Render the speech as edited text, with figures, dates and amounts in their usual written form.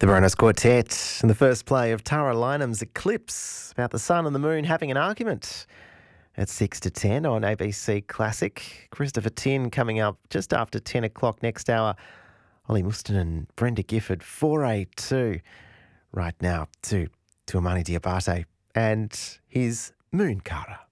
The Bronos Quartet and the first play of Tara Lynham's Eclipse about the sun and the moon having an argument at 6 to 10 on ABC Classic. Christopher Tin coming up just after 10 o'clock next hour. Ollie Muston and Brenda Gifford, 4A2 right now to Tuamani Diabate and his Moon Kara.